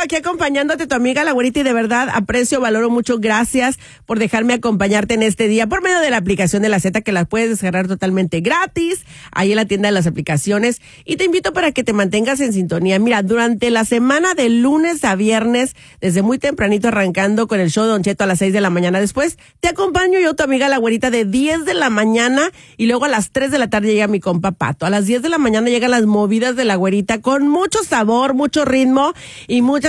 aquí acompañándote, tu amiga La Güerita, y de verdad aprecio, valoro mucho. Gracias por dejarme acompañarte en este día por medio de la aplicación de La Z, que la puedes descargar totalmente gratis ahí en la tienda de las aplicaciones, y te invito para que te mantengas en sintonía. Mira, durante la semana de lunes a viernes, desde muy tempranito, arrancando con el show de Don Cheto a las 6 de la mañana, después te acompaño yo, tu amiga La Güerita, de 10 de la mañana, y luego a las 3 de la tarde llega mi compa Pato. A las 10 de la mañana llegan las movidas de La Güerita con mucho sabor, mucho ritmo y muchas